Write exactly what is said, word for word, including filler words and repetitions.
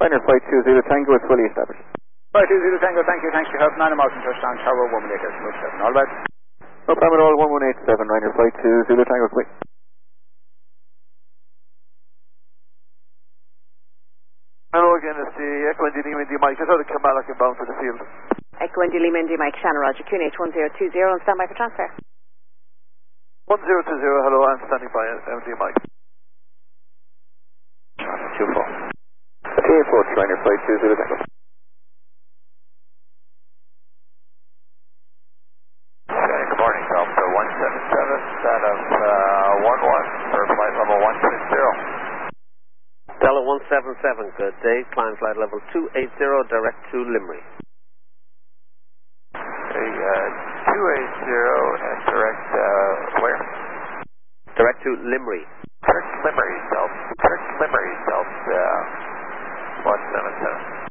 Final flight two Zulu Tango is fully established. Flight two Zulu Tango, thank you, thanks for your help. Nine Mountain touchdown, Tower one one eight seven. All right. No problem at all, one one eight seven, Ryanair flight two Zulu Tango, quick. Hello again, it's the Echo Indy Lima Indy Mike. Just out of Kilmallock and bound for the field. Echo Indy Lima Indy Mike, Shannon Roger, Q N H one zero two zero and stand by for transfer. one zero two zero, hello, I'm standing by M D Mike. two four. Okay, approach Ryanair flight two Zulu Tango. Okay, good morning, Delta one seven seven, set of uh, one one for flight level one six zero. Delta one seven seven, good day, climb flight level two eight zero, direct to Limerick. Okay, uh, two eight zero and direct, uh, where? Direct to Limerick. Direct Limerick, Delta, direct Limerick, Delta, uh,